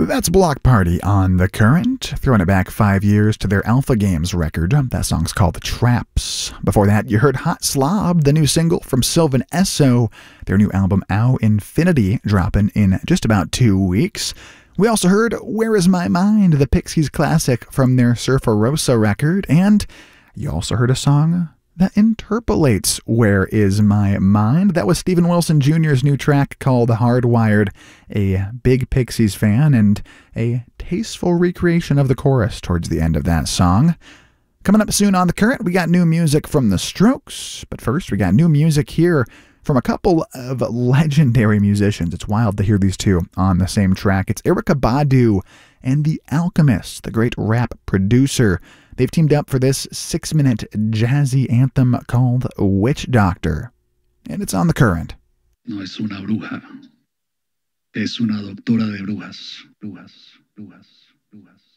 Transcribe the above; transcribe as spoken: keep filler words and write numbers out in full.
That's Block Party on The Current, throwing it back five years to their Alpha Games record. That song's called The Traps. Before that, you heard Hot Slob, the new single from Sylvan Esso, their new album Ow Infinity, dropping in just about two weeks. We also heard Where Is My Mind, the Pixies classic from their Surferosa record, and you also heard a song that interpolates Where Is My Mind. That was Steven Wilson Junior's new track called Hardwired, a big Pixies fan and a tasteful recreation of the chorus towards the end of that song. Coming up soon on The Current, we got new music from The Strokes, but first we got new music here from a couple of legendary musicians. It's wild to hear these two on the same track. It's Erykah Badu and The Alchemist, the great rap producer. They've teamed up for this six-minute jazzy anthem called Witch Doctor, and it's on The Current. No es una bruja, es una doctora de brujas, brujas, brujas, brujas.